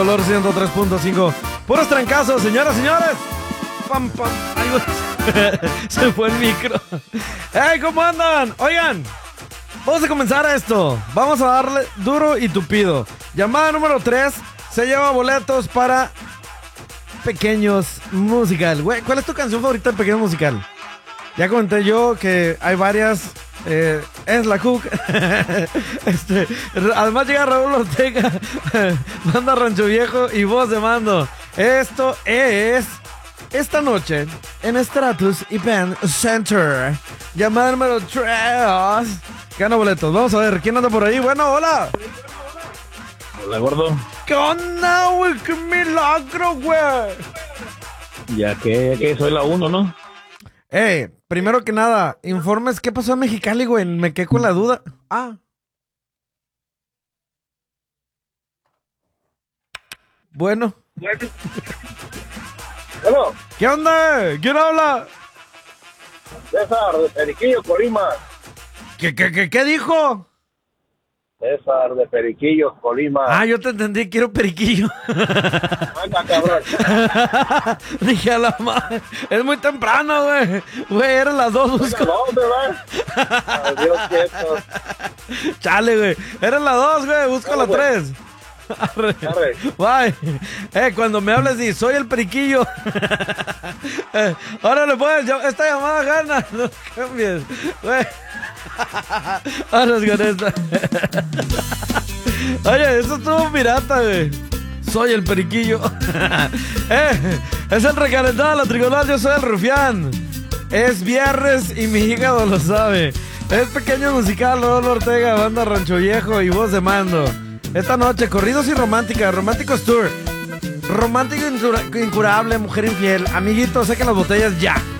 Color 103.5. Puros trancazos, señoras, señores. Pam, pam. Ay, güey. Se fue el micro. ¡Hey! ¿Cómo andan? Oigan, vamos a comenzar esto. Vamos a darle duro y tupido. Llamada número 3. Se lleva boletos para Pequeños Musical. Güey, ¿cuál es tu canción favorita de Pequeños Musical? Ya comenté yo que hay varias. Es la Cook. Además llega Raúl Ortega, Banda Rancho Viejo y Voz de Mando. Esto es esta noche en Stratus Event Center. Llamada número 3. Gana boletos. Vamos a ver quién anda por ahí. Bueno, hola. Hola, gordo. ¿Qué onda, güey? ¡Qué milagro, güey! Ya que soy la 1, ¿no? Primero que nada, informes qué pasó en Mexicali, güey. Me quedé con la duda. Bueno. Bueno, ¿Qué onda? ¿Quién habla? César de Periquillo, Colima. ¿Qué dijo? César de Periquillo, Colima. Yo te entendí, quiero periquillo. Anda, cabrón. Dije a la madre. Es muy temprano, güey. Güey, eran las 2. Busco. ¿Dónde va? Adiós, quieto. Chale, güey. Eran las 2, güey. Busco la 3. Arre. Bye. Cuando me hables y soy el periquillo. Órale, pues, esta llamada gana. No cambies. Güey. Vámonos con esta. Oye, eso estuvo pirata, güey. Soy el periquillo. Es el recalentado de la tricolor. Yo soy el rufián. Es viernes y mi hígado lo sabe. Es Pequeño Musical, Raúl Ortega, Banda Rancho Viejo y Voz de Mando. Esta noche, corridos y romántica, Románticos Tour. Romántico incurable, mujer infiel. Amiguitos, saquen las botellas ya.